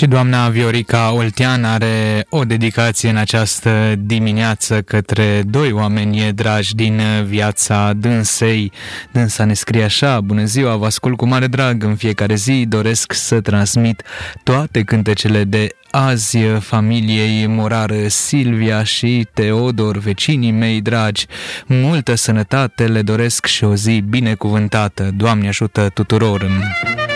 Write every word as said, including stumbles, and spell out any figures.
Și doamna Viorica Oltean are o dedicație în această dimineață către doi oameni dragi din viața dânsei. Dânsa ne scrie așa: bună ziua, vă ascult cu mare drag în fiecare zi, doresc să transmit toate cântecele de azi familiei Morar, Silvia și Teodor, vecinii mei dragi. Multă sănătate le doresc și o zi binecuvântată. Doamne ajută tuturor!